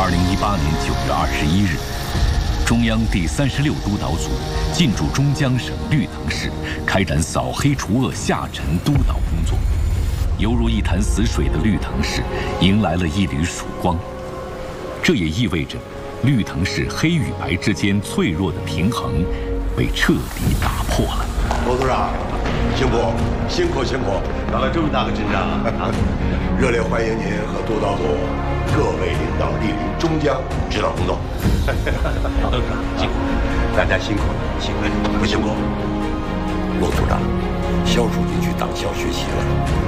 2018年9月21日，中央第36督导组进驻中江省绿藤市，开展扫黑除恶下沉督导工作。犹如一潭死水的绿藤市迎来了一缕曙光，这也意味着绿藤市黑与白之间脆弱的平衡被彻底打破了。 罗组长，辛苦！ 搞了这么大个阵仗啊！ 热烈欢迎您和督导组各位领导莅临中江指导工作。 董事长辛苦，大家辛苦了， 不辛苦。罗组长，肖书记去党校学习了。